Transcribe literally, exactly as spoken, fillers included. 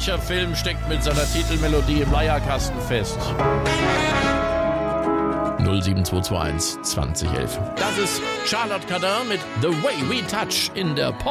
Welcher Film steckt mit seiner Titelmelodie im Leierkasten fest? null sieben zwei zwei eins zwanzig elf. Das ist Charlotte Cardin mit The Way We Touch in der Pop